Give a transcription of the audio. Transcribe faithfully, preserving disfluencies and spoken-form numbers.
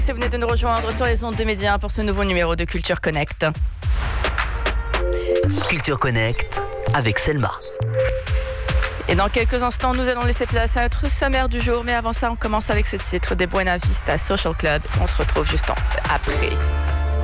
Si vous venez de nous rejoindre sur les ondes de Média pour ce nouveau numéro de Culture Connect. Culture Connect avec Selma. Et dans quelques instants, nous allons laisser place à notre sommaire du jour. Mais avant ça, on commence avec ce titre des Buena Vista Social Club. On se retrouve juste en... après.